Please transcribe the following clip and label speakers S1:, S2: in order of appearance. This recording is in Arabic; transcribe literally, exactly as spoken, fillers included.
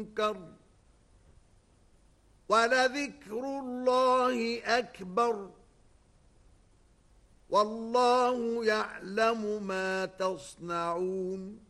S1: منكر ولذكر الله أكبر والله يعلم ما تصنعون